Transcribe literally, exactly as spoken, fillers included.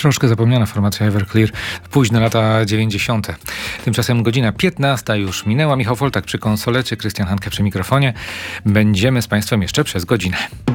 Troszkę zapomniana formacja Everclear, późne lata dziewięćdziesiąte. Tymczasem godzina piętnasta już minęła. Michał Foltak przy konsolecie, Krystian Hanke przy mikrofonie. Będziemy z Państwem jeszcze przez godzinę.